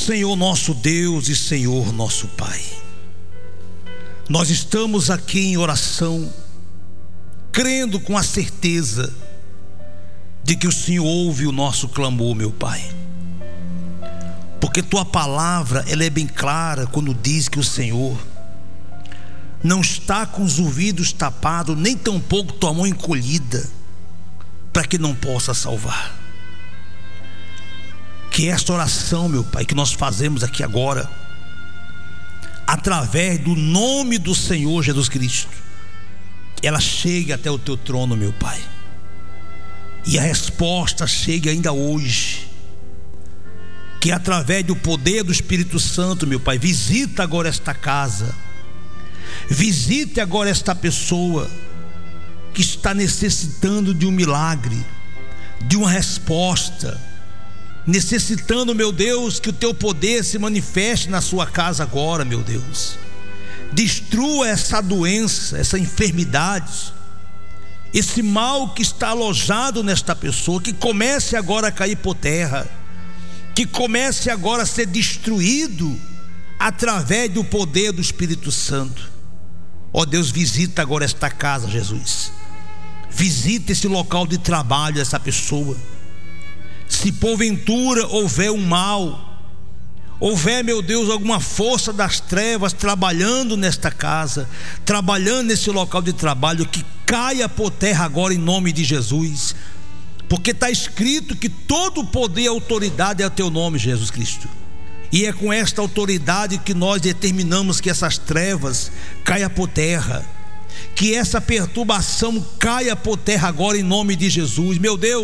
Senhor nosso Deus e Senhor nosso Pai, nós estamos aqui em oração, crendo com a certeza de que o Senhor ouve o nosso clamor, meu Pai, porque Tua palavra, ela é bem clara quando diz que o Senhor não está com os ouvidos tapados, nem tampouco Tua mão encolhida, para que não possa salvar. Que esta oração, meu Pai, que nós fazemos aqui agora, através do nome do Senhor Jesus Cristo, ela chegue até o Teu trono, meu Pai, e a resposta chegue ainda hoje. Que através do poder do Espírito Santo, meu Pai, visita agora esta casa, visite agora esta pessoa que está necessitando de um milagre, de uma resposta, necessitando, meu Deus, que o Teu poder se manifeste na sua casa agora, meu Deus. Destrua essa doença, essa enfermidade, esse mal que está alojado nesta pessoa, que comece agora a cair por terra, que comece agora a ser destruído através do poder do Espírito Santo. Ó Deus, visita agora esta casa, Jesus. Visita esse local de trabalho dessa pessoa. Se porventura houver um mal, houver, meu Deus, alguma força das trevas trabalhando nesta casa, trabalhando nesse local de trabalho, que caia por terra agora em nome de Jesus, porque está escrito que todo poder e autoridade é o Teu nome, Jesus Cristo, e é com esta autoridade que nós determinamos que essas trevas caia por terra, que essa perturbação caia por terra agora em nome de Jesus, meu Deus.